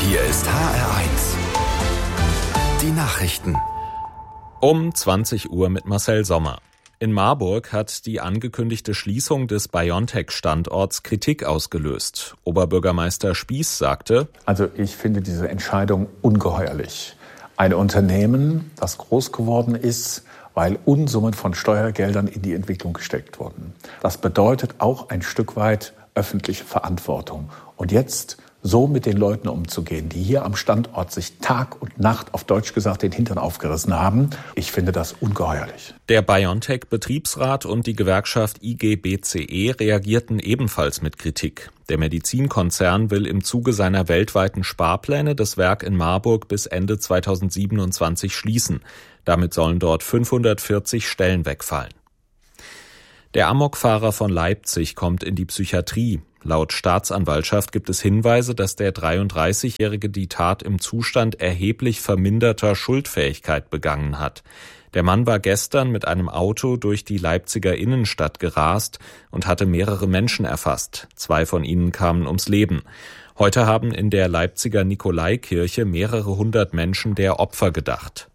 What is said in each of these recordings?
Hier ist HR1. Die Nachrichten. Um 20 Uhr mit Marcel Sommer. In Marburg hat die angekündigte Schließung des BioNTech-Standorts Kritik ausgelöst. Oberbürgermeister Spieß sagte: Also ich finde diese Entscheidung ungeheuerlich. Ein Unternehmen, das groß geworden ist, weil Unsummen von Steuergeldern in die Entwicklung gesteckt wurden. Das bedeutet auch ein Stück weit öffentliche Verantwortung. Und jetzt so mit den Leuten umzugehen, die hier am Standort sich Tag und Nacht, auf Deutsch gesagt, den Hintern aufgerissen haben, ich finde das ungeheuerlich. Der BioNTech-Betriebsrat und die Gewerkschaft IG BCE reagierten ebenfalls mit Kritik. Der Medizinkonzern will im Zuge seiner weltweiten Sparpläne das Werk in Marburg bis Ende 2027 schließen. Damit sollen dort 540 Stellen wegfallen. Der Amokfahrer von Leipzig kommt in die Psychiatrie. Laut Staatsanwaltschaft gibt es Hinweise, dass der 33-Jährige die Tat im Zustand erheblich verminderter Schuldfähigkeit begangen hat. Der Mann war gestern mit einem Auto durch die Leipziger Innenstadt gerast und hatte mehrere Menschen erfasst. 2 von ihnen kamen ums Leben. Heute haben in der Leipziger Nikolaikirche mehrere hundert Menschen der Opfer gedacht.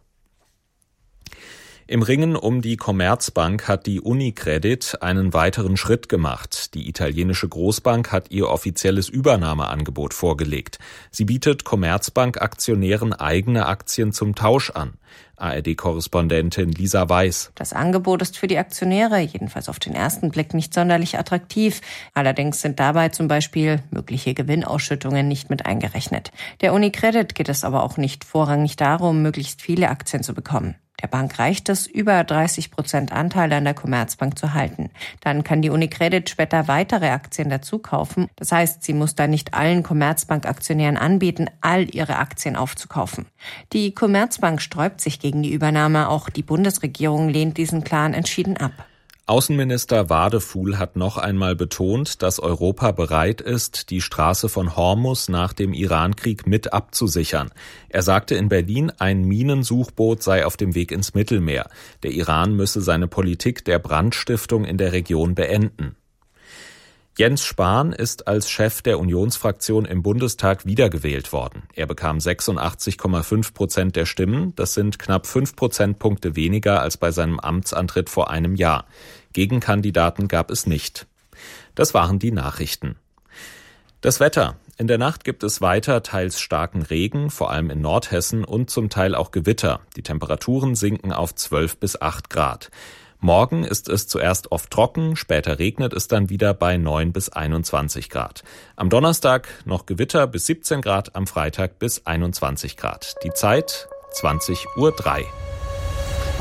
Im Ringen um die Commerzbank hat die UniCredit einen weiteren Schritt gemacht. Die italienische Großbank hat ihr offizielles Übernahmeangebot vorgelegt. Sie bietet Commerzbank-Aktionären eigene Aktien zum Tausch an. ARD-Korrespondentin Lisa Weiß. Das Angebot ist für die Aktionäre, jedenfalls auf den ersten Blick, nicht sonderlich attraktiv. Allerdings sind dabei zum Beispiel mögliche Gewinnausschüttungen nicht mit eingerechnet. Der UniCredit geht es aber auch nicht vorrangig darum, möglichst viele Aktien zu bekommen. Der Bank reicht es, über 30% Anteile an der Commerzbank zu halten. Dann kann die UniCredit später weitere Aktien dazu kaufen. Das heißt, sie muss dann nicht allen Commerzbank-Aktionären anbieten, all ihre Aktien aufzukaufen. Die Commerzbank sträubt sich gegen die Übernahme. Auch die Bundesregierung lehnt diesen Plan entschieden ab. Außenminister Wadefuhl hat noch einmal betont, dass Europa bereit ist, die Straße von Hormuz nach dem Irankrieg mit abzusichern. Er sagte in Berlin, ein Minensuchboot sei auf dem Weg ins Mittelmeer. Der Iran müsse seine Politik der Brandstiftung in der Region beenden. Jens Spahn ist als Chef der Unionsfraktion im Bundestag wiedergewählt worden. Er bekam 86,5% der Stimmen. Das sind knapp 5 Prozentpunkte weniger als bei seinem Amtsantritt vor einem Jahr. Gegenkandidaten gab es nicht. Das waren die Nachrichten. Das Wetter. In der Nacht gibt es weiter teils starken Regen, vor allem in Nordhessen, und zum Teil auch Gewitter. Die Temperaturen sinken auf 12 bis 8 Grad. Morgen ist es zuerst oft trocken, später regnet es dann wieder bei 9 bis 21 Grad. Am Donnerstag noch Gewitter bis 17 Grad, am Freitag bis 21 Grad. Die Zeit 20:03 Uhr.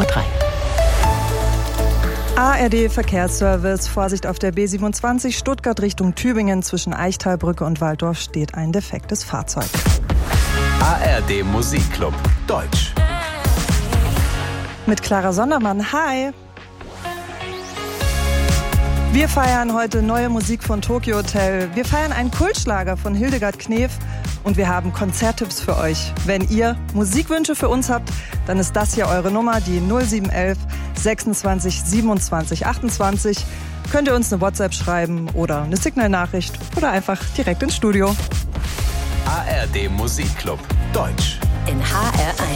ARD Verkehrsservice. Vorsicht auf der B27 Stuttgart Richtung Tübingen. Zwischen Eichtalbrücke und Walldorf steht ein defektes Fahrzeug. ARD Musikclub Deutsch. Mit Clara Sondermann. Hi! Wir feiern heute neue Musik von Tokyo Hotel. Wir feiern einen Kultschlager von Hildegard Knef. Und wir haben Konzerttipps für euch. Wenn ihr Musikwünsche für uns habt, dann ist das hier eure Nummer, die 0711 26 27 28. Könnt ihr uns eine WhatsApp schreiben oder eine Signal-Nachricht oder einfach direkt ins Studio. ARD Musikclub Deutsch. In HR1.